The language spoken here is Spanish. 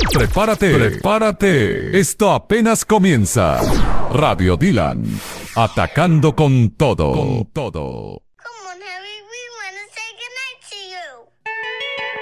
Prepárate. Esto apenas comienza. Radio Dylan, atacando con todo.